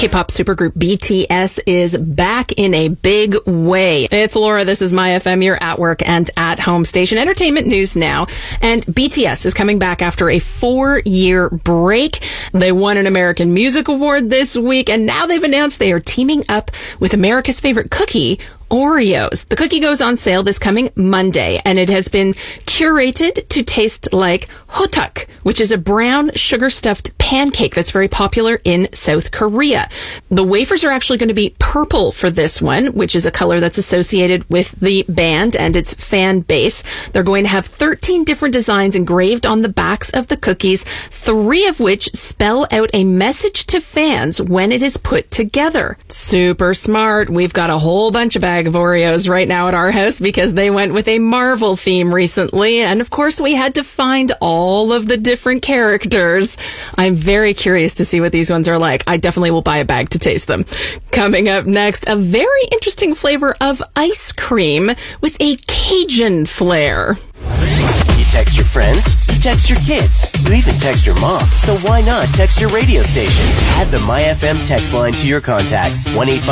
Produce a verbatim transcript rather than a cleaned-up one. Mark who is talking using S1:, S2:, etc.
S1: K-pop supergroup B T S is back in a big way. It's Laura. This is My F M, your at work and at home station. Entertainment news now. And B T S is coming back after a four-year break. They won an American Music Award this week, and now they've announced they are teaming up with America's favorite cookie, Oreos. The cookie goes on sale this coming Monday, and it has been curated to taste like hotak, which is a brown sugar-stuffed pancake that's very popular in South Korea. The wafers are actually going to be purple for this one, which is a color that's associated with the band and its fan base. They're going to have thirteen different designs engraved on the backs of the cookies, three of which spell out a message to fans when it is put together. Super smart. We've got a whole bunch of bags of Oreos right now at our house because they went with a Marvel theme recently, and of course we had to find all of the different characters. I'm very curious to see what these ones are like. I definitely will buy a bag to taste them. Coming up next, a very interesting flavor of ice cream with a Cajun flair.
S2: You text your friends, you text your kids, you even text your mom. So why not text your radio station? Add the My F M text line to your contacts. one eight